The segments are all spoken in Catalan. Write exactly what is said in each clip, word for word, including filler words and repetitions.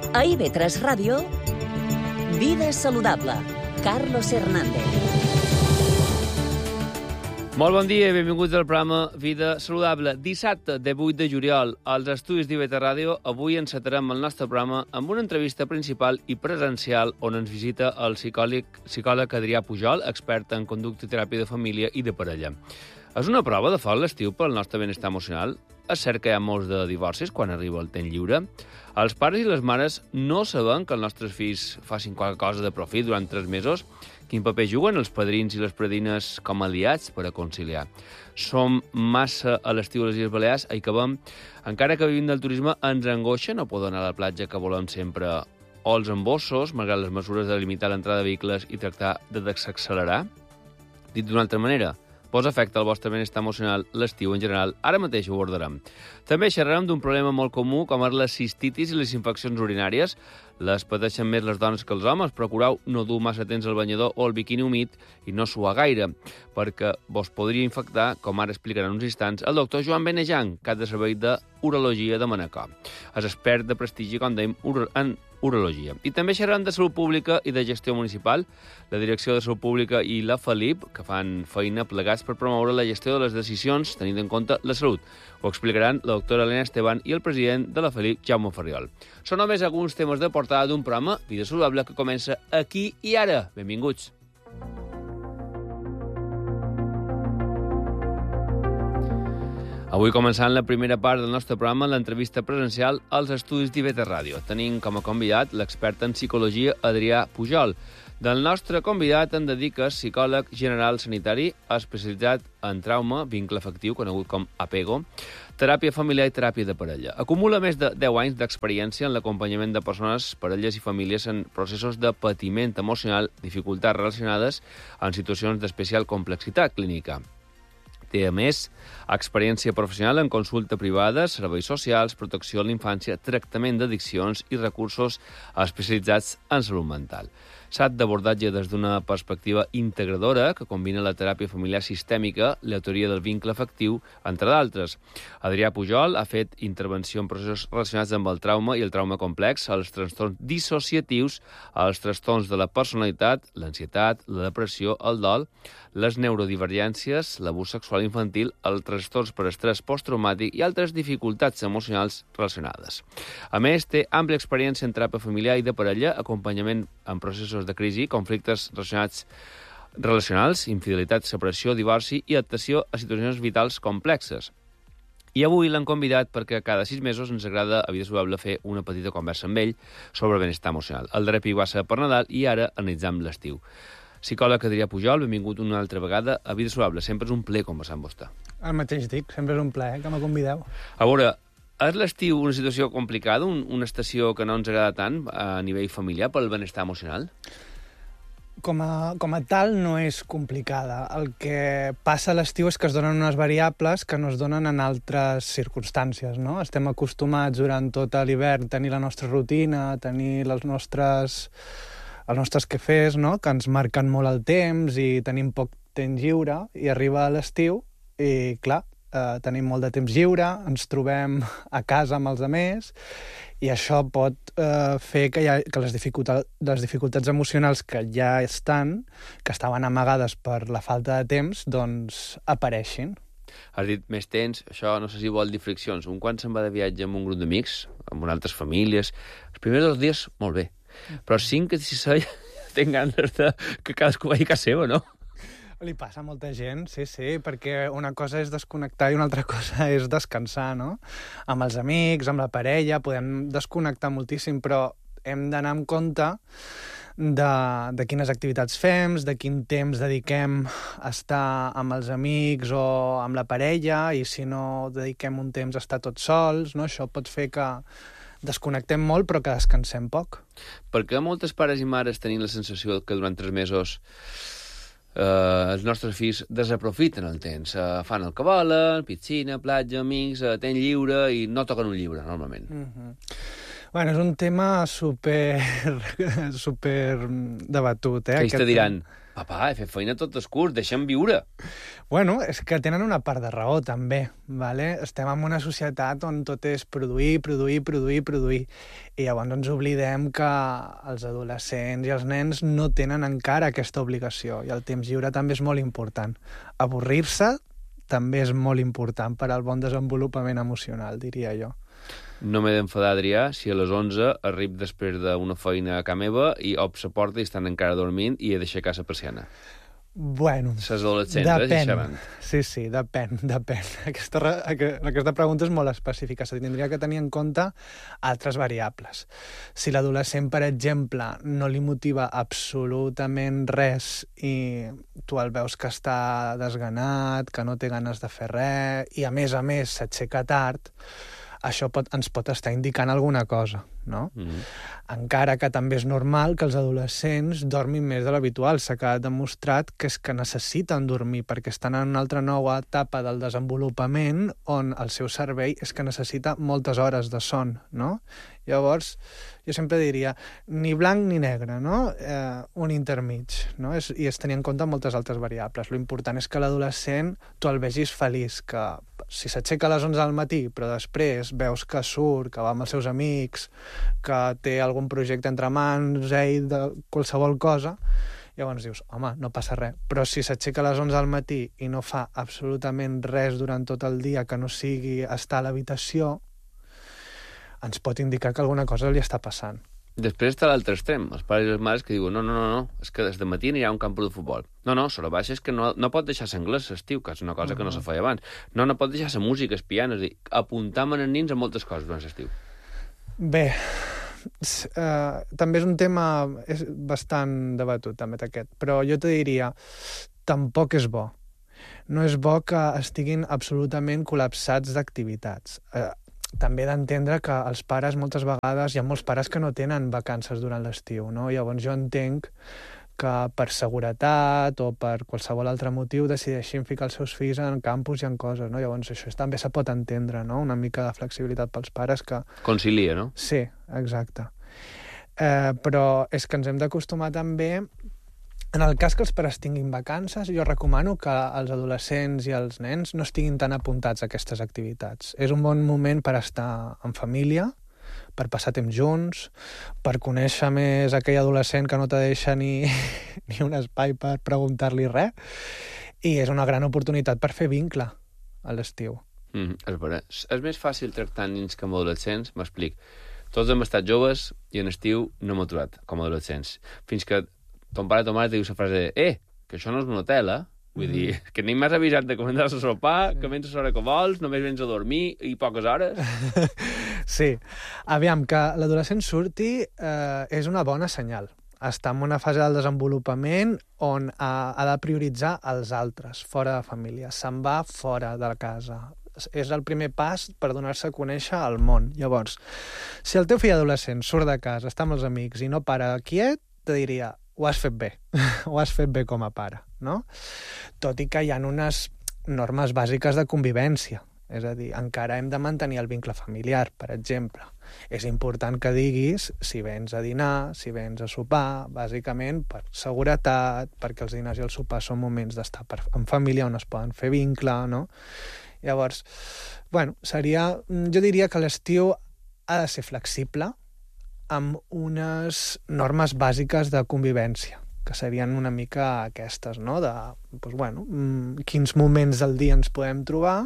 A I V tres Ràdio, Vida Saludable, Carlos Hernández. Molt bon dia i benvinguts al programa Vida Saludable. Dissabte, divuit de juliol, als estudis d'I V tres Ràdio, avui encetarem el nostre programa amb una entrevista principal i presencial on ens visita el psicòleg, psicòleg Adrià Pujol, expert en conducta i teràpia de família i de parella. És una prova de foc l'estiu pel nostre benestar emocional? És cert que hi ha molts de divorcis quan arriba el temps lliure? Els pares i les mares no saben que els nostres fills facin qualque cosa de profit durant tres mesos? Quin paper juguen els padrins i les padrines com a aliats per a conciliar? Som massa a l'estiu a les Illes Balears, hi acabem. Encara que vivim del turisme, ens angoixa no poder anar a la platja que volem sempre, o els embossos, malgrat les mesures de limitar l'entrada de vehicles i tractar de desaccelerar? Dit d'una altra manera, vos afecta el vostre benestar emocional l'estiu en general? Ara mateix ho abordarem. També xerrarem d'un problema molt comú com és la cistitis i les infeccions urinàries. Les pateixen més les dones que els homes. Procureu no dur massa temps al banyador o el biquini humit i no suar gaire, perquè vos podria infectar, com ara explicarà en uns instants, el doctor Joan Benejan, cap de servei d'urologia de Manacor. És expert de prestigi, com dèiem, en urologia. I també xerrarem de salut pública i de gestió municipal. La Direcció de Salut Pública i la Felip, que fan feina plegats per promoure la gestió de les decisions, tenint en compte la salut. Ho explicaran la doctora Elena Esteban i el president de la Felip, Jaume Ferriol. Són només alguns temes de portada d'un programa Vida Saludable que comença aquí i ara. Benvinguts. Avui començant la primera part del nostre programa, l'entrevista presencial als estudis d'I V tres Ràdio. Tenim com a convidat l'expert en psicologia Adrià Pujol. Del nostre convidat en dedica psicòleg general sanitari especialitzat en trauma, vincle afectiu, conegut com apego, teràpia familiar i teràpia de parella. Acumula més de deu anys d'experiència en l'acompanyament de persones, parelles i famílies en processos de patiment emocional, dificultats relacionades en situacions d'especial complexitat clínica. Té, a més, experiència professional en consulta privada, serveis socials, protecció a la infància, tractament d'addiccions i recursos especialitzats en salut mental. Sap d'abordatge des d'una perspectiva integradora que combina la teràpia familiar sistèmica, la teoria del vincle afectiu, entre d'altres. Adrià Pujol ha fet intervenció en processos relacionats amb el trauma i el trauma complex, els trastorns dissociatius, els trastorns de la personalitat, l'ansietat, la depressió, el dol, les neurodivergències, l'abús sexual infantil, els trastorns per estrès posttraumàtic i altres dificultats emocionals relacionades. A més, té àmplia experiència en teràpia familiar i de parella, acompanyament en processos de crisi, conflictes relacionats relacionals, infidelitat, separació, divorci i adaptació a situacions vitals complexes. I avui l'han convidat perquè cada sis mesos ens agrada a Vida Saludable fer una petita conversa amb ell sobre el benestar emocional. El darrer pi va ser per Nadal i ara analitzam l'estiu. Psicòleg Adrià Pujol, benvingut una altra vegada a Vida Saludable. Sempre és un plaer conversar amb vostè. El mateix dic, sempre és un plaer que me convideu. A veure, és l'estiu una situació complicada, un, una estació que no ens agrada tant a nivell familiar pel benestar emocional? Com a, com a tal no és complicada. El que passa a l'estiu és que es donen unes variables que no es donen en altres circumstàncies, no? Estem acostumats durant tot l'hivern a tenir la nostra rutina, a tenir les nostres, els nostres quefers, no? Que ens marquen molt el temps i tenim poc temps lliure, i arriba a l'estiu i, clar, eh, tenim molt de temps lliure, ens trobem a casa amb els altres, i això pot eh, fer que, hi ha, que les, dificultats, les dificultats emocionals que ja estan, que estaven amagades per la falta de temps, doncs apareixin. Has dit més temps, això no sé si vol dir friccions. Un quan se'n va de viatge amb un grup d'amics, amb unes altres famílies, els primers dos dies, molt bé. Però cinc que si sei, tinc ganes de que cadascú vagi a casa seva, no? Li passa a molta gent, sí, sí, perquè una cosa és desconnectar i una altra cosa és descansar, no? Amb els amics, amb la parella, podem desconnectar moltíssim, però hem d'anar amb compte de, de quines activitats fem, de quin temps dediquem a estar amb els amics o amb la parella, i si no dediquem un temps a estar tots sols, no? Això pot fer que desconnectem molt però que descansem poc. Perquè moltes pares i mares tenim la sensació que durant tres mesos Uh, els nostres fills desaprofiten el temps, uh, fan el que volen, piscina, platja, amics, uh, temps lliure, i no toquen un llibre, normalment. Mm-hmm. Bueno, és un tema super, super debatut, eh? Que ells te diran, Papa, he fet feina tot el curs, deixa'm viure. Bueno, és que tenen una part de raó, també. Vale? Estem en una societat on tot és produir, produir, produir, produir. I llavors ens oblidem que els adolescents i els nens no tenen encara aquesta obligació. I el temps lliure també és molt important. Avorrir-se també és molt important per al bon desenvolupament emocional, diria jo. No m'he d'enfadar, Adrià, si a les onze arribo després d'una feina a casa meva i obs la porta i estan encara dormint i he d'aixecar la persiana. Bueno, Ses adolescents, depèn. eh, Sí, sí, depèn, depèn. Aquesta, aquesta pregunta és molt específica. Se tindria que tenir en compte altres variables. Si l'adolescent, per exemple, no li motiva absolutament res i tu el veus que està desganat, que no té ganes de fer res i, a més a més, s'aixeca tard, això pot, ens pot estar indicant alguna cosa, no? Mm-hmm. Encara que també és normal que els adolescents dormin més de l'habitual. S'ha quedat demostrat que és que necessiten dormir perquè estan en una altra nova etapa del desenvolupament on el seu cervell és que necessita moltes hores de son, no? Llavors, jo sempre diria, ni blanc ni negre, no? Eh, un intermig, no? És, I es tenir en compte moltes altres variables. Lo important és que l'adolescent tu el vegis feliç, que si s'aixeca a les onze del matí, però després veus que surt, que va amb els seus amics, que té algun projecte entre mans, ell, de qualsevol cosa, llavors dius, home, no passa res. Però si s'aixeca a les onze del matí i no fa absolutament res durant tot el dia que no sigui estar a l'habitació, ens pot indicar que alguna cosa li està passant. Després està l'altre extrem, els pares i les mares que diuen no, no, no, no, és que des de matí anirà a un camp de futbol. No, no, la baixa és que no, no pot deixar l'anglès l'estiu, que és una cosa uh-huh. que no se feia abans. No, no pot deixar la música, el piano, és a dir, apuntam en els nins a moltes coses durant l'estiu. Bé, uh, també és un tema és bastant debatut, també aquest, però jo te diria, tampoc és bo. No és bo que estiguin absolutament col·lapsats d'activitats. Uh, també d'entendre que els pares moltes vegades, hi ha molts pares que no tenen vacances durant l'estiu, no? Llavors jo entenc que per seguretat o per qualsevol altre motiu decideixin ficar els seus fills en campus i en coses, no? Llavors això també se pot entendre, no? Una mica de flexibilitat pels pares que... Concilia, no? Sí, exacte. Eh, però és que ens hem d'acostumar també... En el cas que els pares tinguin vacances, jo recomano que els adolescents i els nens no estiguin tan apuntats a aquestes activitats. És un bon moment per estar en família, per passar temps junts, per conèixer més aquell adolescent que no te deixa ni, ni un espai per preguntar-li res, i és una gran oportunitat per fer vincle a l'estiu. Mm, és vera. És més fàcil tractar nens que amb adolescents, m'explic. Tots hem estat joves i en estiu no hem aturat com a adolescents. Fins que ton pare o ton mare te diu la frase de eh, que això no és un hotel, eh? Vull mm. dir, que ni m'has avisat de començar a sopar, sí. Que vens a l'hora que vols, només vens a dormir i poques hores. Sí. Aviam, que l'adolescent surti eh, és una bona senyal. Està en una fase del desenvolupament on ha, ha de prioritzar els altres, fora de família. Se'n va fora de casa. És el primer pas per donar-se a conèixer al món. Llavors, si el teu fill adolescent surt de casa, està amb els amics i no para quiet, te diria... ho has fet bé, ho has fet bé com a pare, no? Tot i que hi ha unes normes bàsiques de convivència, és a dir, encara hem de mantenir el vincle familiar, per exemple. És important que diguis si vens a dinar, si vens a sopar, bàsicament per seguretat, perquè els dinars i el sopar són moments d'estar en família on es poden fer vincle, no? Llavors, bueno, seria... Jo diria que l'estiu ha de ser flexible, amb unes normes bàsiques de convivència, que serien una mica aquestes, no? De, doncs, bueno, quins moments del dia ens podem trobar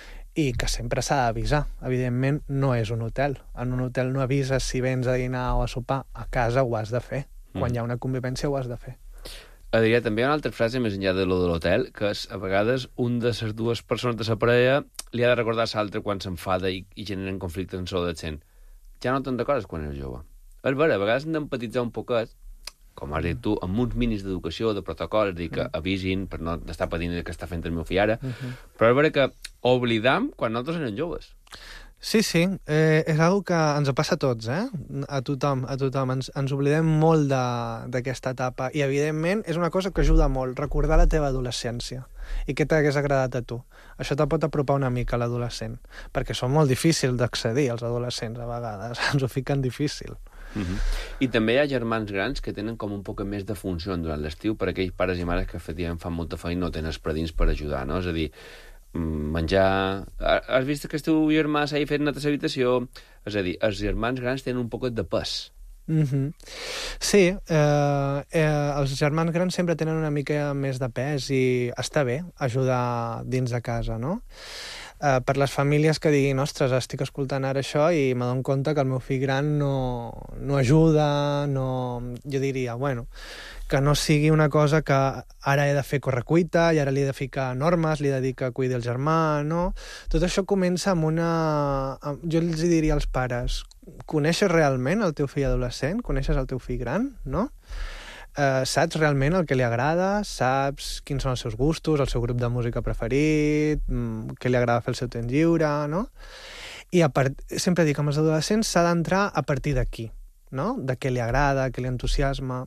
i que sempre s'ha d'avisar. Evidentment, no és un hotel. En un hotel no avises si vens a dinar o a sopar. A casa ho has de fer. Quan mm. hi ha una convivència ho has de fer. Adrià, també hi ha una altra frase més enllà de lo de l'hotel, que és, a vegades un de les dues persones de la parella li ha de recordar a l'altre quan s'enfada i, i generen conflictes en l'adolescent. Ja no te'n recordes quan eres jove. És vera, a vegades hem d'empatitzar un poquet, com has dit tu, amb uns mínims d'educació, de protocol, és a dir, que avisin per no estar patint que està fent el meu fill ara, uh-huh. Però és vera que oblidam quan nosaltres érem joves. Sí, sí, eh, és una que ens passa a tots, eh? A tothom, a tothom. Ens, ens oblidem molt d'aquesta etapa i, evidentment, és una cosa que ajuda molt, recordar la teva adolescència i què t'hagués agradat a tu. Això te pot apropar una mica a l'adolescent, perquè són molt difícils d'accedir als adolescents, a vegades. Ens ho fiquen difícil. Uh-huh. I també hi ha germans grans que tenen com un poc més de funció durant l'estiu per aquells pares i mares que efectivament fan molta feina i no tenen els predins per ajudar, no? És a dir, menjar... Has vist que el teu germà s'ha fet netejar l'habitació? És a dir, els germans grans tenen un poquet de pes. Mm-hmm. Sí, eh, eh, els germans grans sempre tenen una mica més de pes i està bé ajudar dins de casa, no? Eh, per les famílies que diguin, ostres, estic escoltant ara això i m'adono compte que el meu fill gran no, no ajuda, no... Jo diria, bueno, que no sigui una cosa que ara he de fer correcuita i ara li he de ficar normes, li he de dir que cuidi el germà, no? Tot això comença amb una... Jo els diria als pares, coneixes realment el teu fill adolescent? Coneixes el teu fill gran, no? Uh, saps realment el que li agrada, saps quins són els seus gustos, el seu grup de música preferit, mm, què li agrada fer el seu temps lliure, no? I a part... sempre dic que amb els adolescents s'ha d'entrar a partir d'aquí, no? De què li agrada, què li entusiasma.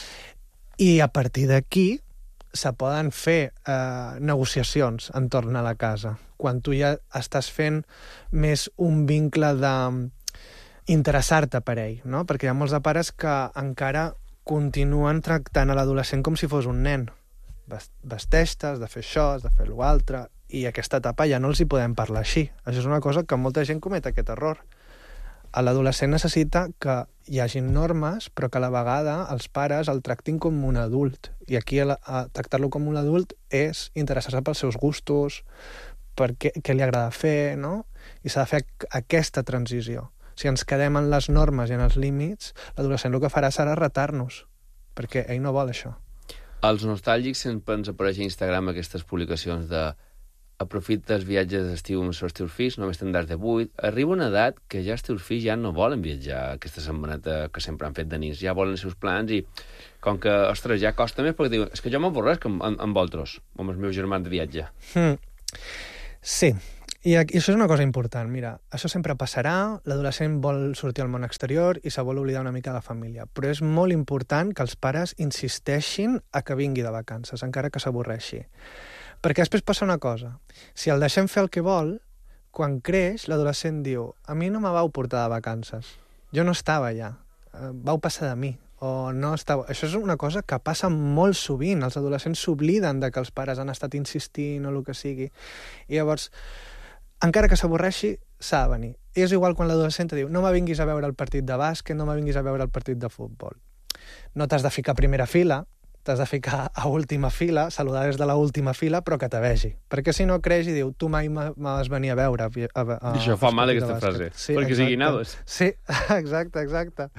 I a partir d'aquí se poden fer eh, negociacions entorn a la casa, quan tu ja estàs fent més un vincle d'interessar-te per ell, no? Perquè hi ha molts de pares que encara continuen tractant a l'adolescent com si fos un nen. Vesteix-te, has de fer això, has de fer l'altre, i aquesta etapa ja no els hi podem parlar així. Això és una cosa que molta gent comet aquest error. L'adolescent necessita que hi hagi normes, però que a la vegada els pares el tractin com un adult. I aquí a, a tractar-lo com un adult és interessar-se pels seus gustos, per què, què li agrada fer, no? I s'ha de fer aquesta transició. Si ens quedem en les normes i en els límits, l'adolescent el que farà serà retar-nos, perquè ell no vol això. Els nostàlgics sempre ens apareix a Instagram aquestes publicacions de aprofita els viatges d'estiu amb els teus fills, només tindràs de vuit. Arriba una edat que ja els teus fills ja no volen viatjar aquesta setmaneta que sempre han fet de nits, ja volen els seus plans i com que, ostres, ja costa més perquè diuen, és que jo m'avorresc amb, amb, amb vosaltres, amb els meus germans de viatge. Mm. Sí, i això és una cosa important. Mira, això sempre passarà, l'adolescent vol sortir al món exterior i se vol oblidar una mica de la família, però és molt important que els pares insisteixin a que vingui de vacances, encara que s'avorreixi. Perquè després passa una cosa. Si el deixem fer el que vol, quan creix, l'adolescent diu a mi no me vau portar de vacances. Jo no estava allà. Vau passar de mi. O no estava... Això és una cosa que passa molt sovint. Els adolescents s'obliden de que els pares han estat insistint o el que sigui. I llavors, encara que s'avorreixi, s'ha de venir. I és igual quan l'adolescent diu no me vinguis a veure el partit de bàsquet, no me vinguis a veure el partit de futbol. No t'has de ficar a primera fila, t'has de ficar a última fila, saludar des de la última fila, però que te vegi. Perquè si no creix i diu, tu mai m'has venir a veure. A, a, a, I això fa mal, aquesta frase. Sí, perquè exacte. sigui naves. Sí, exacte, exacte.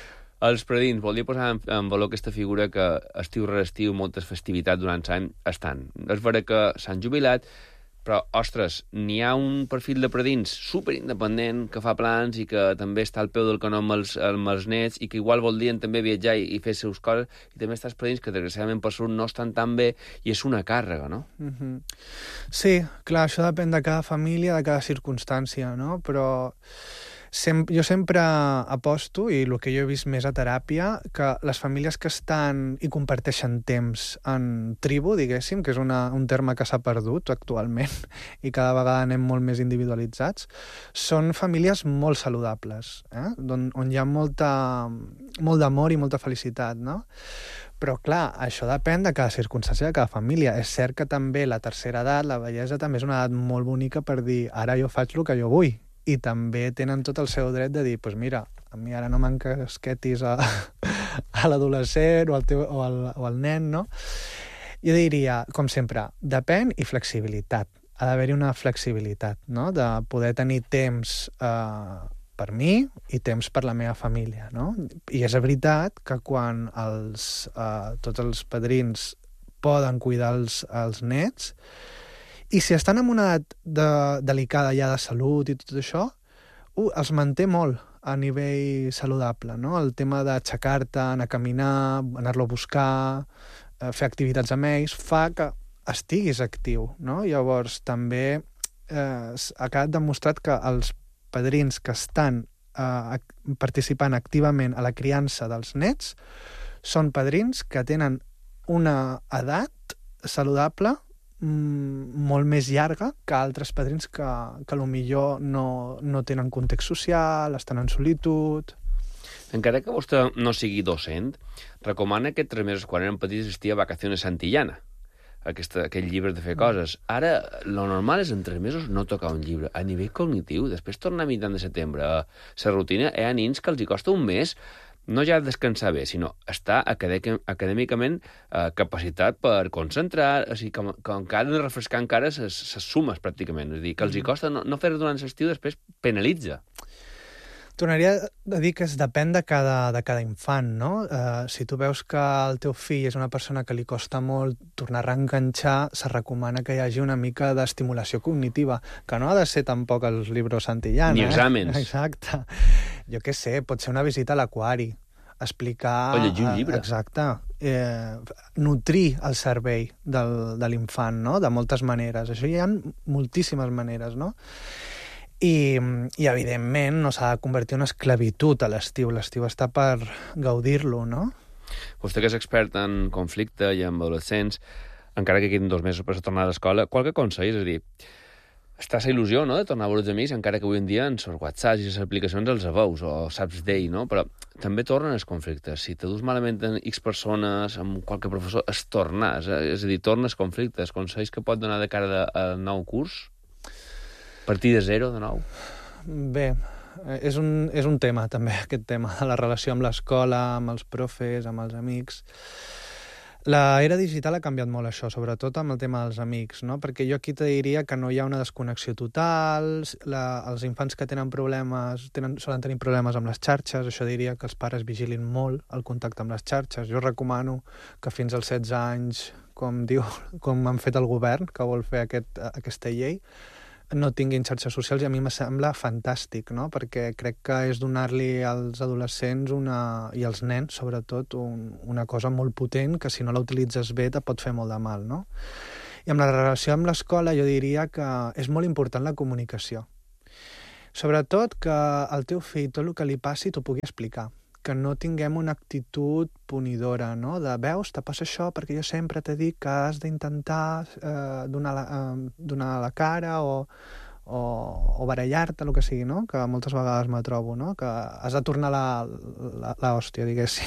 Els predins, volia posar en, en valor aquesta figura que estiu rere estiu, moltes festivitats durant l'any estan. És vera que s'han jubilat, però, ostres, n'hi ha un perfil de predins superindependent que fa plans i que també està al peu del canó amb els, amb els nets i que igual voldrien també viatjar i, i fer les seus coses, i també està els predins que desgraciadament per salut no estan tan bé i és una càrrega, no? Mm-hmm. Sí, clar, això depèn de cada família, de cada circumstància, no? Però sem jo sempre aposto, i el que jo he vist més a teràpia, que les famílies que estan i comparteixen temps en tribu, diguéssim, que és una, un terme que s'ha perdut actualment i cada vegada anem molt més individualitzats, són famílies molt saludables, eh? on, on hi ha molta, molt d'amor i molta felicitat, no? Però, clar, això depèn de cada circumstància de cada família. És cert que també la tercera edat, la vellesa, també és una edat molt bonica per dir ara jo faig el que jo vull. I també tenen tot el seu dret de dir pues mira, a mi ara no m'encasquetis a, a l'adolescent o, al teu, o, al, o al nen, no? Jo diria, com sempre, depèn i flexibilitat. Ha d'haver-hi una flexibilitat, no? De poder tenir temps eh, per mi i temps per la meva família, no? I és veritat que quan els, eh, tots els padrins poden cuidar els, els nets, i si estan en una edat de, delicada ja de salut i tot això, uh, els manté molt a nivell saludable, no? El tema d'aixecar-te, anar a caminar, anar-lo a buscar, eh, fer activitats amb ells, fa que estiguis actiu, no? Llavors, també eh, ha quedat demostrat que els padrins que estan eh, participant activament a la criança dels nets són padrins que tenen una edat saludable molt més llarga que altres padrins que, que potser no, no tenen context social, estan en solitud. Encara que vostè no sigui docent, recomana que tres mesos quan eren petits assistia a Vacaciones Santillana, aquesta, aquell llibre de fer coses. Ara, lo normal és en tres mesos no tocar un llibre. A nivell cognitiu, després tornar a mitjan de setembre a la rutina, hi ha nins que els hi costa un mes no ja descansar bé, sinó estar acadèmicament eh, capacitat per concentrar, o sigui, com, com que han de refrescar encara les sumes, pràcticament. És a dir, que els hi costa no, no fer durant l'estiu, després penalitza. Tornaria a dir que es depèn de cada, de cada infant, no? Uh, si tu veus que el teu fill és una persona que li costa molt tornar a reenganxar, se recomana que hi hagi una mica d'estimulació cognitiva, que no ha de ser tampoc els llibres Santillana. Ni exàmens. Eh? Exacte. Jo què sé, pot ser una visita a l'aquari, explicar... O llegir un llibre. Exacte. Eh, nutrir el cervell del, de l'infant, no? De moltes maneres. Això hi ha moltíssimes maneres, no? I, i evidentment, no s'ha de convertir en una esclavitud a l'estiu. L'estiu està per gaudir-lo, no? Vostè que és expert en conflicte i en adolescents, encara que quedin dos mesos per tornar a l'escola, qualque consell, és a dir, està la il·lusió, no?, de tornar a veure els amics, encara que avui en dia en els WhatsApp i les aplicacions els veus, o saps d'ell, no? Però també tornen els conflictes. Si te dus malament en X persones, amb qualque professor, es torna, és a dir, tornes conflictes. Consells que pot donar de cara al nou curs? Partir de zero, de nou? Bé, és un, és un tema, també, aquest tema, de la relació amb l'escola, amb els profes, amb els amics. L'era digital ha canviat molt això, sobretot amb el tema dels amics, no? Perquè jo aquí te diria que no hi ha una desconnexió total, la, els infants que tenen problemes, tenen, solen tenir problemes amb les xarxes, això diria que els pares vigilin molt el contacte amb les xarxes. Jo recomano que fins als setze anys, com diu, com han fet el govern, que vol fer aquest, aquesta llei, no tinguin xarxes socials, i a mi me sembla fantàstic, no? Perquè crec que és donar-li als adolescents una, i als nens, sobretot, un, una cosa molt potent que si no la utilitzes bé te pot fer molt de mal, no? I amb la relació amb l'escola jo diria que és molt important la comunicació. Sobretot que el teu fill, tot el que li passi, t'ho pugui explicar. Que no tinguem una actitud punidora, no? De, veus, te passa això perquè jo sempre t'he dit que has d'intentar eh, donar, la, eh, donar la cara o, o, o barallar-te, el que sigui, no? Que moltes vegades me trobo, no? Que has de tornar la, la, la hòstia, diguéssim.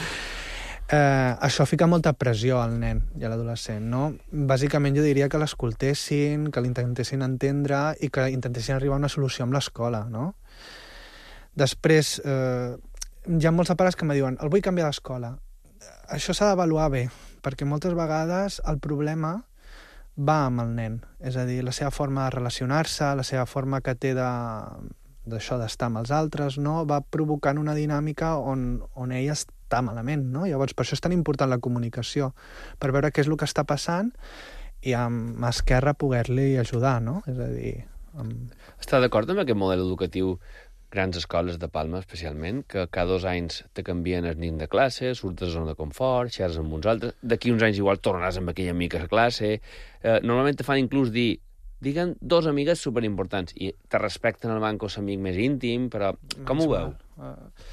Eh, això fica molta pressió al nen i a l'adolescent, no? Bàsicament jo diria que l'escoltessin, que l'intentessin entendre i que intentessin arribar a una solució amb l'escola, no? Després... Eh, hi ha molts pares que em diuen el vull canviar d'escola. Això s'ha d'avaluar bé, perquè moltes vegades el problema va amb el nen. És a dir, la seva forma de relacionar-se, la seva forma que té de, d'això d'estar amb els altres, no? Va provocant una dinàmica on, on ell està malament, no? Llavors, per això és tan important la comunicació, per veure què és el que està passant i amb mà esquerra poder-li ajudar, no? És a dir... Amb... Està d'acord amb aquest model educatiu, grans escoles de Palma especialment, que cada dos anys te canvien el nin de classe, surts de zona de confort, xerres amb uns altres, d'aquí uns anys igual tornaràs amb aquella amiga a classe, eh, normalment te fan inclús dir, diguen dos amigues superimportants, i te respecten el banc o l'amic més íntim, però com ho veu? Uh,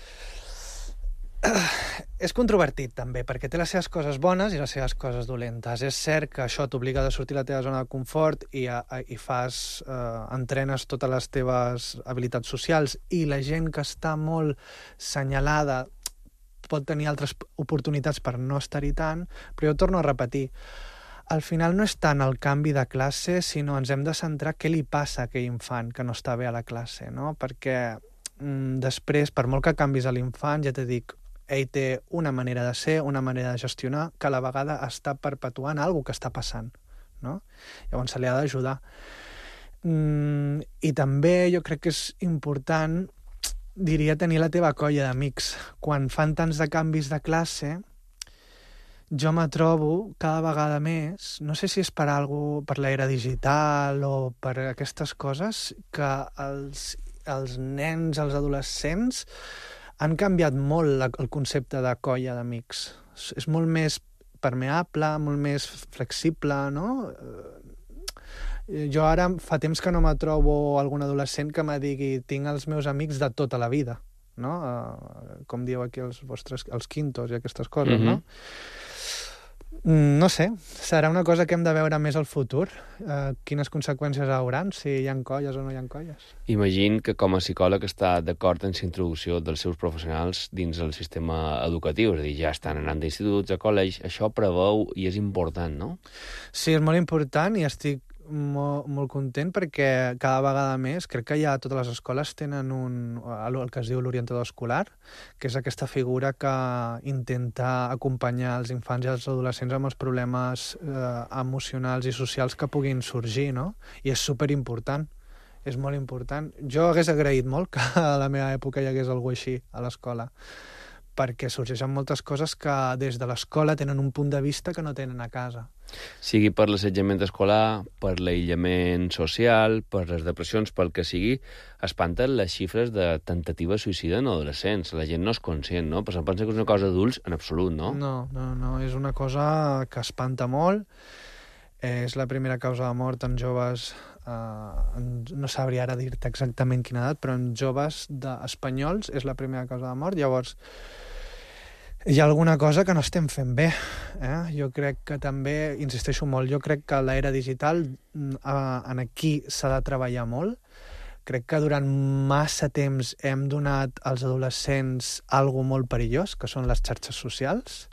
uh, és controvertit també, perquè té les seves coses bones i les seves coses dolentes. És cert que això t'obliga a sortir de la teva zona de confort i, a, a, i fas, uh, entrenes totes les teves habilitats socials, i la gent que està molt senyalada pot tenir altres oportunitats per no estar-hi tant, però jo torno a repetir, al final no és tant el canvi de classe, sinó ens hem de centrar què li passa a aquell infant que no està bé a la classe, no? Perquè mm, després, per molt que canvis a l'infant, ja t'he dit, ell té una manera de ser, una manera de gestionar, que a la vegada està perpetuant alguna que està passant, no? Llavors se li ha d'ajudar. Mm, I també jo crec que és important, diria, tenir la teva colla d'amics. Quan fan tants de canvis de classe, jo me trobo cada vegada més, no sé si és per algo, per l'era digital o per aquestes coses, que els, els nens, els adolescents, han canviat molt la, el concepte de colla d'amics. És molt més permeable, molt més flexible, no? Jo ara fa temps que no me trobo algun adolescent que me digui tinc els meus amics de tota la vida, no? Uh, com dieu aquí els vostres, els quintos i aquestes coses, mm-hmm. no? No sé, serà una cosa que hem de veure més al futur. Uh, quines conseqüències hauran, si hi ha colles o no hi ha colles. Imagine que com a psicòleg està d'acord en la introducció dels seus professionals dins el sistema educatiu, és a dir, ja estan anant d'instituts, a col·legis, això preveu i és important, no? Sí, és molt important i estic molt, molt content perquè cada vegada més, crec que ja totes les escoles tenen un, el que es diu l'orientador escolar, que és aquesta figura que intenta acompanyar els infants i els adolescents amb els problemes eh, emocionals i socials que puguin sorgir, no? I és superimportant, és molt important. Jo hagués agraït molt que a la meva època hi hagués alguna així a l'escola, perquè sorgeixen moltes coses que des de l'escola tenen un punt de vista que no tenen a casa. Sigui per l'assetjament escolar, per l'aïllament social, per les depressions, pel que sigui, espanten les xifres de tentativa suïcida en adolescents. La gent no és conscient, no? Però se'n pensa que és una cosa d'adults en absolut, no? No, no, no, és una cosa que espanta molt. És la primera causa de mort en joves, eh, en, no sabria ara dir-te exactament quina edat, però en joves de espanyols és la primera causa de mort. Llavors, hi ha alguna cosa que no estem fent bé. Eh? Jo crec que també, insisteixo molt, jo crec que l'era digital eh, en aquí s'ha de treballar molt. Crec que durant massa temps hem donat als adolescents algo molt perillós, que són les xarxes socials,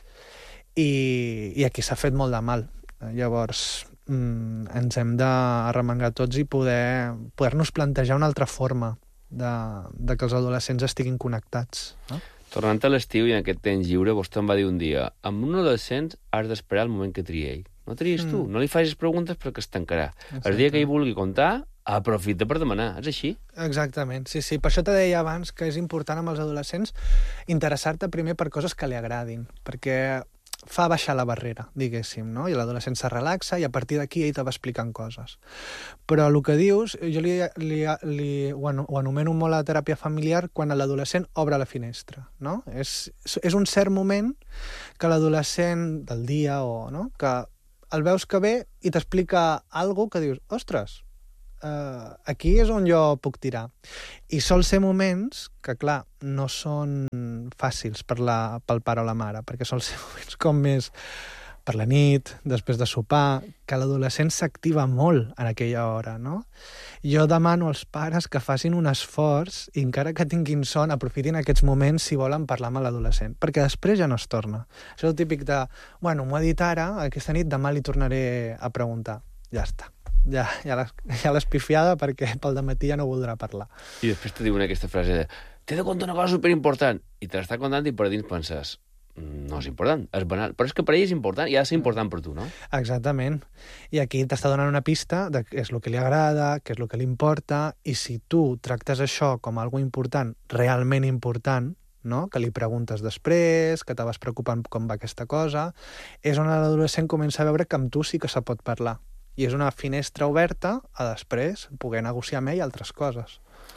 i, i aquí s'ha fet molt de mal. Llavors, mm, ens hem d'arremangar tots i poder, poder-nos plantejar una altra forma de, de que els adolescents estiguin connectats. No? Tornant a l'estiu i en aquest temps lliure, vostè em va dir un dia, amb un adolescent has d'esperar el moment que trie ell. No tries mm. tu, no li facis preguntes perquè es tancarà. Exacte. El dia que ell vulgui contar, aprofita per demanar. És així? Exactament, sí, sí. Per això te deia abans que és important amb els adolescents interessar-te primer per coses que li agradin, perquè fa baixar la barrera, diguéssim, no? I l'adolescent se relaxa i a partir d'aquí ell te va explicant coses. Però el que dius, jo li, li, li, ho, ho anomeno molt a teràpia familiar quan l'adolescent obre la finestra, no? És, és un cert moment que l'adolescent del dia o, no? Que el veus que ve i t'explica alguna que dius, ostres, Uh, aquí és on jo puc tirar. I sol ser moments que, clar, no són fàcils per la, pel pare o la mare, perquè sol ser moments com més per la nit, després de sopar, que l'adolescent s'activa molt en aquella hora, no? Jo demano als pares que facin un esforç i encara que tinguin son, aprofitin aquests moments si volen parlar amb l'adolescent, perquè després ja no es torna. Això és el típic de, bueno, m'ho ha dit ara, aquesta nit, demà li tornaré a preguntar. Ja està. Ja, ja l'has pifiada perquè pel dematí ja no voldrà parlar. I després te diuen aquesta frase de t'he de contar una cosa superimportant i te l'està contant i per dins penses no és important, és banal, però és que per ell és important i ha de ser important per tu, no? Exactament. I aquí t'està donant una pista de què és el que li agrada, què és el que li importa, i si tu tractes això com algo important, realment important, no? Que li preguntes després, que te vas preocupant com va aquesta cosa, és on l'adolescent comença a veure que amb tu sí que se pot parlar. I és una finestra oberta a després poder negociar amb ell altres coses.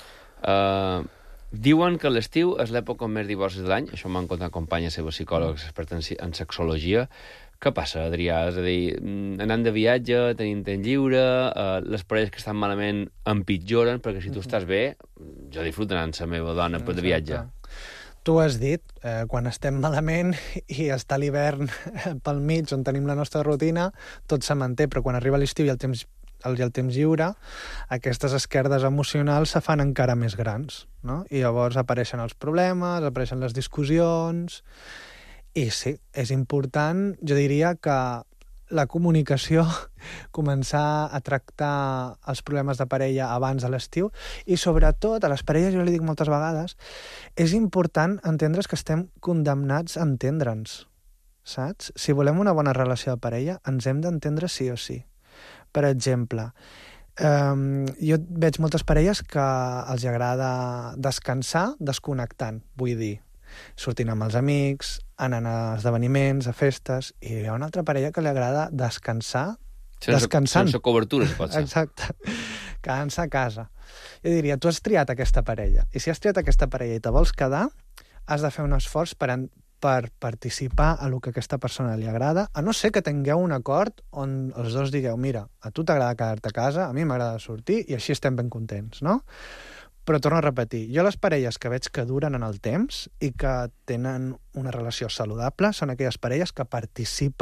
Uh, diuen que l'estiu és l'època amb més divorcis de l'any. Això m'han contat companyes seves psicòlegs experts en, en sexologia. Què passa, Adrià? És a dir, anant de viatge, tenint temps lliure, uh, les parelles que estan malament empitjoren, perquè si tu estàs bé, jo disfruto anant amb la meva dona per de viatge. Tu has dit, eh, quan estem malament i està l'hivern pel mig on tenim la nostra rutina, tot se manté, però quan arriba l'estiu i el temps, el, i el temps lliure, aquestes esquerdes emocionals se fan encara més grans, no? I llavors apareixen els problemes, apareixen les discussions, i sí, és important, jo diria que la comunicació, començar a tractar els problemes de parella abans de l'estiu i sobretot a les parelles, jo li dic moltes vegades, és important entendre's que estem condemnats a entendre'ns, saps? Si volem una bona relació de parella, ens hem d'entendre sí o sí. Per exemple, eh, jo veig moltes parelles que els agrada descansar desconnectant, vull dir, sortint amb els amics, anant a esdeveniments, a festes, i hi ha una altra parella que li agrada descansar sense, descansant. Sense cobertura, si pot ser. Exacte. Quedant-se a casa. Jo diria, tu has triat aquesta parella, i si has triat aquesta parella i te vols quedar, has de fer un esforç per, en, per participar a lo que aquesta persona li agrada, a no ser que tingueu un acord on els dos digueu, mira, a tu t'agrada quedar-te a casa, a mi m'agrada sortir, i així estem ben contents, no? Però torno a repetir, jo les parelles que veig que duren en el temps i que tenen una relació saludable són aquelles parelles que participen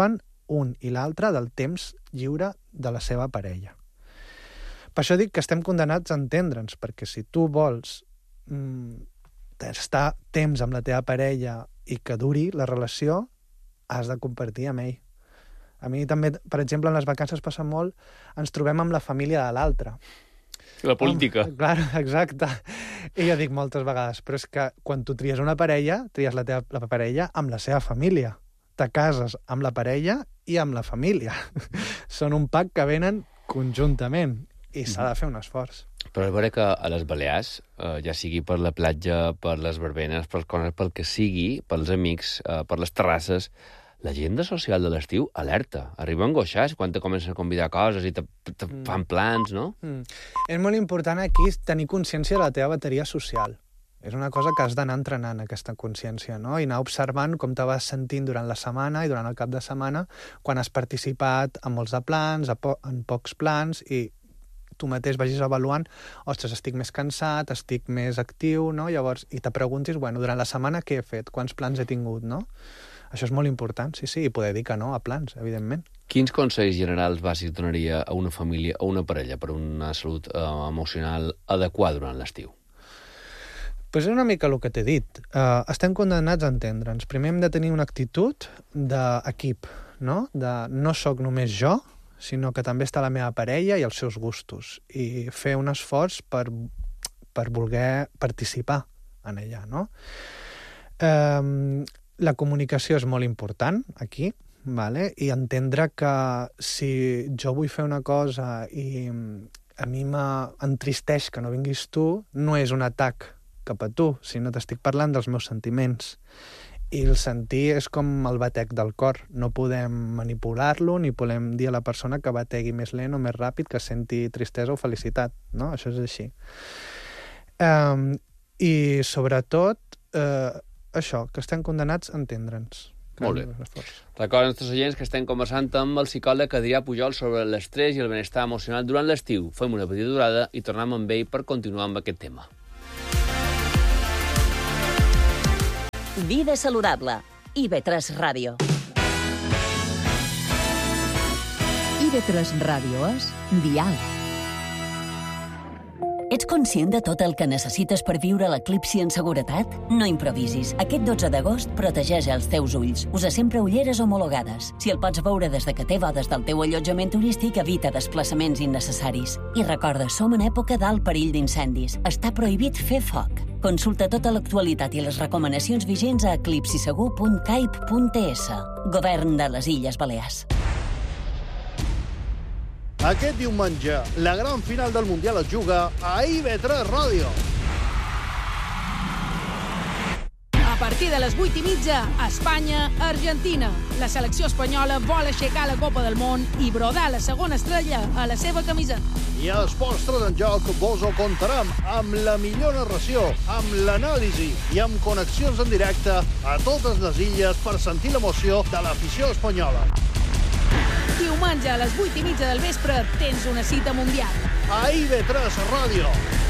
un i l'altre del temps lliure de la seva parella. Per això dic que estem condenats a entendre'ns, perquè si tu vols mm, estar temps amb la teva parella i que duri la relació, has de compartir amb ell. A mi també, per exemple, en les vacances passa molt, ens trobem amb la família de l'altre. La política. Um, clar, exacte. I jo dic moltes vegades, però és que quan tu tries una parella, tries la teva la parella amb la seva família. Te cases amb la parella i amb la família. Són un pack que venen conjuntament i s'ha de fer un esforç. Però és vera que a les Balears, eh, ja sigui per la platja, per les verbenes, per pel que sigui, pels amics, eh, per les terrasses, l'agenda social de l'estiu alerta. Arriba a angoixar quan te comencen a convidar coses i te, te mm. fan plans, no? Mm. És molt important aquí tenir consciència de la teva bateria social. És una cosa que has d'anar entrenant, aquesta consciència, no? I anar observant com te vas sentint durant la setmana i durant el cap de setmana quan has participat en molts de plans, en pocs plans, i tu mateix vagis avaluant, ostres, estic més cansat, estic més actiu, no? Llavors, i te preguntis, bueno, durant la setmana què he fet? Quants plans he tingut, no? Això és molt important, sí, sí, i poder dir que no a plans, evidentment. Quins consells generals bàsics donaria a una família o una parella per una salut eh, emocional adequada durant l'estiu? Pues és una mica el que t'he dit. Uh, estem condenats a entendre'ns. Primer hem de tenir una actitud d'equip, no? De no sóc només jo, sinó que també està la meva parella i els seus gustos. I fer un esforç per, per voler participar en ella, no? Um, la comunicació és molt important aquí, vale? I entendre que si jo vull fer una cosa i a mi m'entristeix que no vinguis tu, no és un atac cap a tu, sinó t'estic parlant dels meus sentiments. I el sentir és com el batec del cor. No podem manipular-lo ni podem dir a la persona que bategui més lent o més ràpid, que senti tristesa o felicitat, no? Això és així. Um, I sobretot, uh, això, que estem condenats a entendre'ns. Molt bé. Recorda als nostres oients que estem conversant amb el psicòleg Adrià Pujol sobre l'estrès i el benestar emocional durant l'estiu. Fem una petita durada i tornem amb ell per continuar amb aquest tema. Vida saludable. I ve tres Ràdio. I ve tres Ràdio és Dial. Ets conscient de tot el que necessites per viure l'eclipsi en seguretat? No improvisis. Aquest dotze d'agost protegeix els teus ulls. Usa sempre ulleres homologades. Si el pots veure des de que té bodes del teu allotjament turístic, evita desplaçaments innecessaris. I recorda, som en època d'alt perill d'incendis. Està prohibit fer foc. Consulta tota l'actualitat i les recomanacions vigents a eclipsisegur punt caip punt es. Govern de les Illes Balears. Aquest diumenge, la gran final del Mundial es juga a I V tres Ràdio. A partir de les vuit i mitja, Espanya-Argentina. La selecció espanyola vol aixecar la Copa del Món i brodar la segona estrella a la seva camisa. I a Esports tres en Joc vos ho contarem amb la millor narració, amb l'anàlisi i amb connexions en directe a totes les illes per sentir l'emoció de l'afició espanyola. Diumenge a les vuit i mitja del vespre tens una cita mundial. A I V tres Ràdio.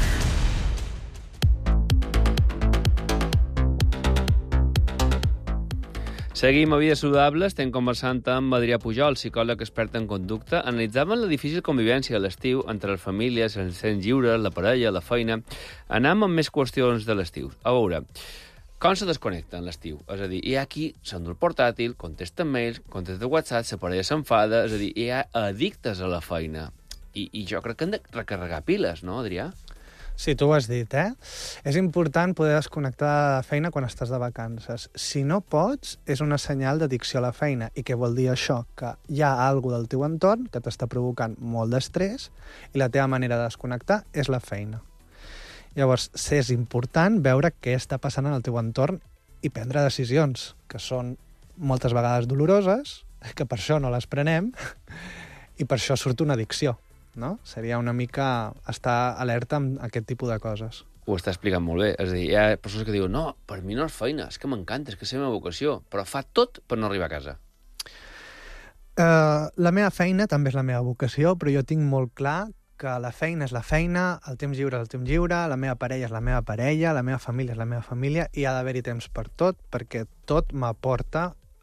Seguim a Vida Saludable, estem conversant amb Adrià Pujol, psicòleg expert en conducta. Analitzàvem la difícil convivència de l'estiu entre les famílies, els temps lliures, la parella, la feina. Anam amb més qüestions de l'estiu. A veure, com se desconnecta en l'estiu? És a dir, hi ha qui s'endú el portàtil, contesta mails, contesta WhatsApp, la parella s'enfada, és a dir, hi ha addictes a la feina. I, i jo crec que hem de recarregar piles, no, Adrià? Sí, tu ho has dit, eh? És important poder desconnectar de la feina quan estàs de vacances. Si no pots, és una senyal d'addicció a la feina. I què vol dir això? Que hi ha alguna del teu entorn que t'està provocant molt d'estrès i la teva manera de desconnectar és la feina. Llavors, és important veure què està passant en el teu entorn i prendre decisions, que són moltes vegades doloroses, que per això no les prenem, i per això surt una addicció, no? Seria una mica estar alerta amb aquest tipus de coses. Ho està explicant molt bé. És a dir, hi ha persones que diuen no, per mi no és feina, és que m'encanta, és que és la meva vocació, però fa tot per no arribar a casa. Uh, la meva feina també és la meva vocació, però jo tinc molt clar que la feina és la feina, el temps lliure és el temps lliure, la meva parella és la meva parella, la meva família és la meva família, i ha d'haver-hi temps per tot, perquè tot m'aporta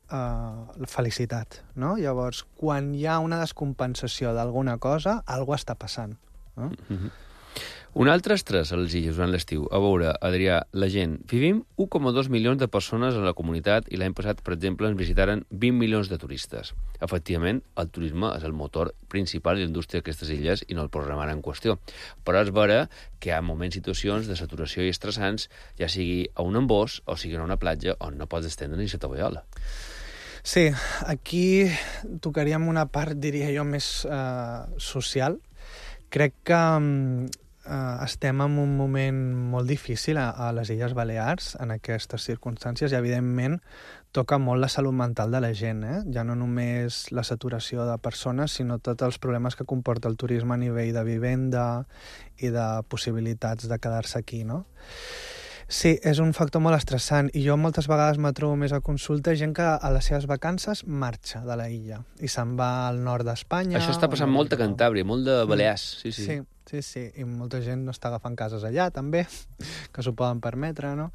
uh, felicitat, no? Llavors, quan hi ha una descompensació d'alguna cosa, alguna està passant. No? Mm-hmm. Un altre estrès a les illes durant l'estiu. A veure, Adrià, la gent... Vivim un coma dos milions de persones a la comunitat i l'any passat, per exemple, ens visitaren vint milions de turistes. Efectivament, el turisme és el motor principal de la indústria d'aquestes illes i no el posarem ara en qüestió. Però és vera que hi ha moments, situacions de saturació i estressants, ja sigui a un embòs o sigui a una platja on no pots estendre ni la tovallola. Sí, aquí tocaríem una part, diria jo, més eh, social. Crec que Uh, estem en un moment molt difícil a, a les Illes Balears en aquestes circumstàncies i, evidentment, toca molt la salut mental de la gent, eh? Ja no només la saturació de persones, sinó tots els problemes que comporta el turisme a nivell de vivenda i de possibilitats de quedar-se aquí, no? Sí, és un factor molt estressant i jo moltes vegades me trobo més a consulta gent que a les seves vacances marxa de la illa i se'n va al nord d'Espanya. Això està passant molt a Cantàbria, molt de Balears. Sí, sí. Sí, sí, sí, i molta gent està agafant cases allà també, que s'ho poden permetre, no?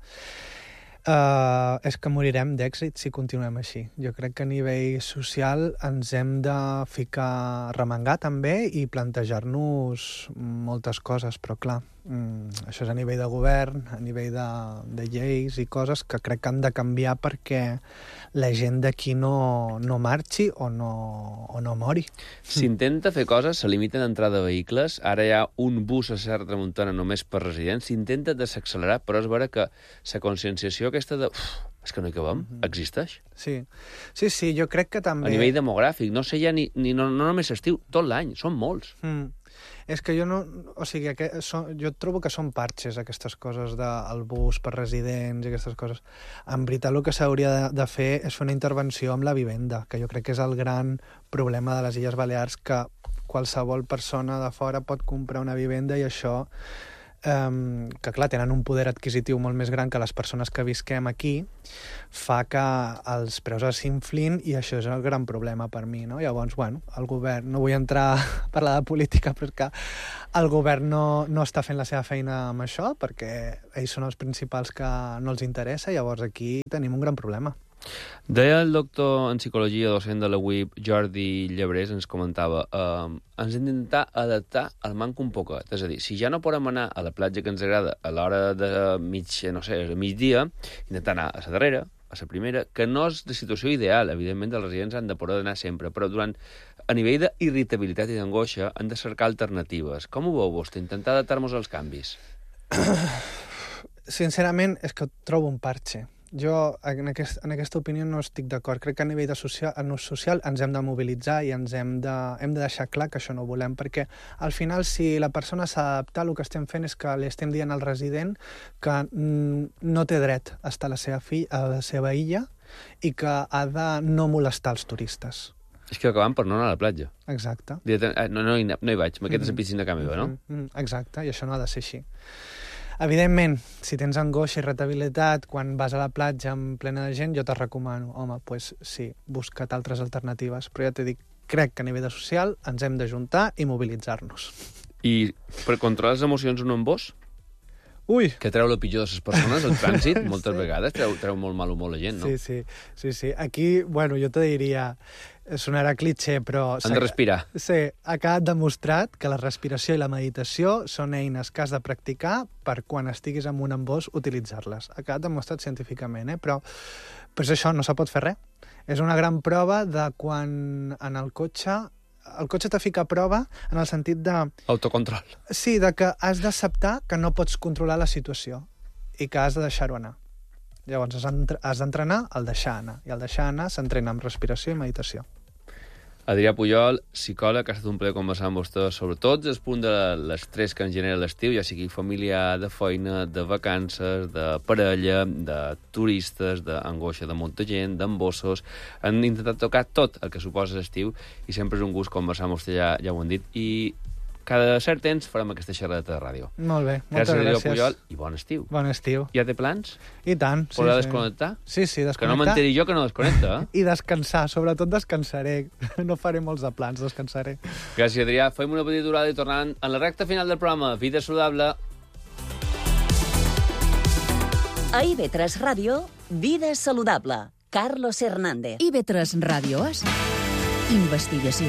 Uh, és que morirem d'èxit si continuem així. Jo crec que a nivell social ens hem de ficar, remengar també i plantejar-nos moltes coses, però clar, mm, això és a nivell de govern, a nivell de, de lleis i coses que crec que han de canviar perquè la gent d'aquí no, no marxi o no, o no mori. S'intenta fer coses, se limiten d'entrada de vehicles, ara hi ha un bus a Serra Tramuntana només per residents, s'intenta desaccelerar, però és vera que la conscienciació aquesta de... Uf, és que no hi acabem, mm-hmm. existeix. Sí. sí, sí, jo crec que també... A nivell demogràfic, no sé ja ni, ni no, no només estiu, tot l'any, són molts. Mm. És que jo no... O sigui, que, so, jo trobo que són parxes, aquestes coses del bus per residents i aquestes coses. En veritat, el que s'hauria de, de fer és fer una intervenció amb la vivenda, que jo crec que és el gran problema de les Illes Balears, que qualsevol persona de fora pot comprar una vivenda i això... Um, que clar, tenen un poder adquisitiu molt més gran que les persones que visquem aquí, fa que els preus s'inflin i això és el gran problema per mi, no? Llavors, bueno, el govern, no vull entrar a parlar de política, però és que el govern no, no està fent la seva feina amb això perquè ells són els principals que no els interessa, llavors aquí tenim un gran problema. Deia el doctor en psicologia, docent de la U I P, Jordi Llebrés, ens comentava eh, ens hem d'intentar adaptar al manco un poquet. És a dir, si ja no podem anar a la platja que ens agrada a l'hora de mig, no sé, migdia, intentar anar a la darrera, a la primera, que no és de situació ideal. Evidentment, els residents han de poder anar sempre, però durant, a nivell d'irritabilitat i d'angoixa, han de cercar alternatives. Com ho veu vostè? Intentar adaptar-nos als canvis? Sincerament, és que trobo un parxe. Jo, en, aquest, en aquesta opinió, no estic d'acord. Crec que a nivell de social, en ús social ens hem de mobilitzar i ens hem de, hem de deixar clar que això no ho volem, perquè al final, si la persona s'ha d'adaptar, el que estem fent és que li estem dient al resident que no té dret a estar a la seva, fi, a la seva illa i que ha de no molestar els turistes. És que acabem per no anar a la platja. Exacte. No, no, hi, no hi vaig, m'aquesta és la piscina que meva, no? Exacte, i això no ha de ser així. Evidentment, si tens angoixa i irritabilitat quan vas a la platja en plena de gent, jo te recomano, home, doncs pues, sí, busca't altres alternatives. Però ja t'he dit, crec que a nivell de social ens hem d'ajuntar i mobilitzar-nos. I per controlar les emocions un embòs? Ui! Que treu el pitjor de les persones, el trànsit, moltes sí. vegades treu, treu molt mal humor la gent, no? Sí, sí, sí, sí. Aquí, bueno, jo te diria, sonarà cliché, però... Han de respirar. Sí, ha quedat demostrat que la respiració i la meditació són eines que has de practicar per quan estiguis en un embòs utilitzar-les. Ha quedat demostrat científicament, eh? Però, però és això, no se pot fer res. És una gran prova de quan en el cotxe... El cotxe te fica a prova en el sentit de... Autocontrol. Sí, de que has d'acceptar que no pots controlar la situació i que has de deixar-ho anar. Llavors has d'entrenar el deixar anar, i el deixar anar s'entrena amb respiració i meditació. Adrià Pujol, psicòleg, ha estat un plaer conversar amb vostè sobre tots els punts de l'estrès que ens genera l'estiu, ja sigui familiar, de feina, de vacances, de parella, de turistes, d'angoixa de molta gent, d'embossos. Han intentat tocar tot el que suposa l'estiu i sempre és un gust conversar amb vostè, ja, ja ho han dit, i cada cert temps farem aquesta xerrada de ràdio. Molt bé, moltes gràcies. gràcies. Gràcies, Pujol, i bon estiu. Bon estiu. Ja té plans? I tant, sí. Podrà sí. desconnectar? Sí, sí, desconnectar. Que no m'enteri jo que no desconnecta, eh? I descansar, sobretot descansaré. No faré molts de plans, descansaré. Gràcies, Adrià. Fem una petita durada i tornant en la recta final del programa. Vida saludable. A I V tres Ràdio, Vida saludable, Carlos Hernández. I B tres Ràdio és investigació.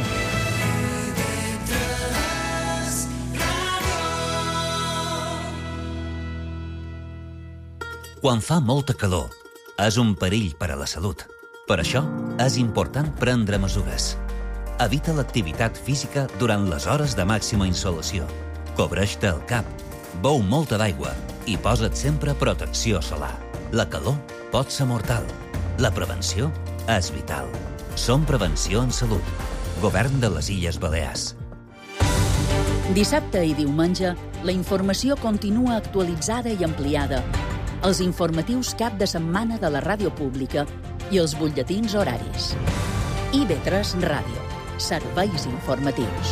Quan fa molta calor, és un perill per a la salut. Per això, és important prendre mesures. Evita l'activitat física durant les hores de màxima insolació. Cobreix-te el cap, beu molta d'aigua i posa't sempre protecció solar. La calor pot ser mortal. La prevenció és vital. Som Prevenció en Salut. Govern de les Illes Balears. Dissabte i diumenge, la informació continua actualitzada i ampliada. Els informatius cap de setmana de la ràdio pública i els butlletins horaris. I B tres Ràdio. Serveis informatius.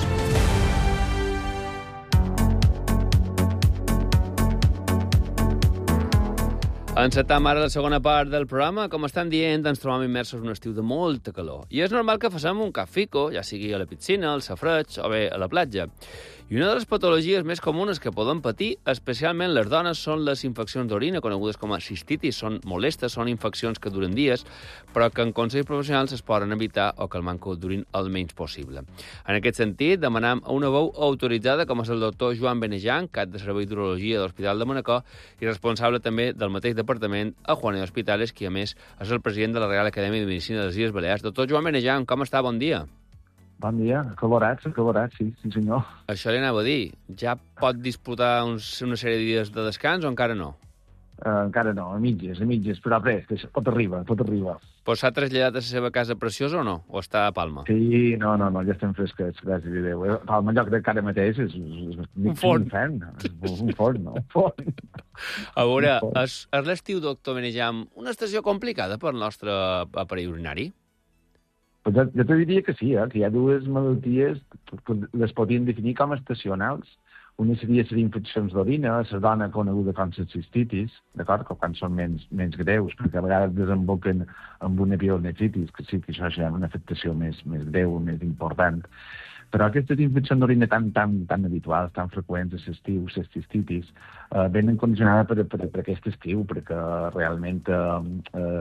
Encetam ara la segona part del programa. Com estan dient, ens trobam immersos en un estiu de molta calor. I és normal que facem un cafico, ja sigui a la piscina, al safreig o bé a la platja. I una de les patologies més comunes que podem patir, especialment les dones, són les infeccions d'orina, conegudes com a cistitis. Són molestes, són infeccions que duren dies, però que en consells professionals es poden evitar o que el manco durin el menys possible. En aquest sentit, demanam a una veu autoritzada, com és el doctor Joan Benejan, cap de Servei d'Urologia de l'Hospital de Manacor i responsable també del mateix departament, a Juanito Hospitales, qui a més és el president de la Real Acadèmia de Medicina de les Illes Balears. Doctor Joan Benejan, com està? Bon dia. Bon dia, acalorats, acalorats, sí, sí senyor. Això li anava a dir. Ja pot disputar uns, una sèrie de dies de descans o encara no? Uh, encara no, a mitges, a mitges, però res, tot arriba, tot arriba. Però s'ha traslladat a la seva casa preciosa o no? O està a Palma? Sí, no, no, no, ja estem fresquets, gràcies a Déu. Palma, en lloc de cara mateix, és, és, és un forn. Un forn, no? Un forn. A veure, és, és l'estiu, doctor Benejam, una estació complicada per al nostre aparell urinari? Pues jo, jo te diria que sí, eh? Que hi ha dues malalties que les podríem definir com estacionals. Una seria les infeccions d'orina, la dona coneguda com la cistitis, d'acord? Que quan són menys, menys greus, perquè a vegades desemboquen amb una pielonefritis, que sí que això ja és una afectació més, més greu, més important. Però aquestes infeccions d'orina tan, tan, tan habituals, tan freqüents, a l'estiu, les cistitis, eh, venen condicionades per, per, per aquest estiu, perquè realment eh,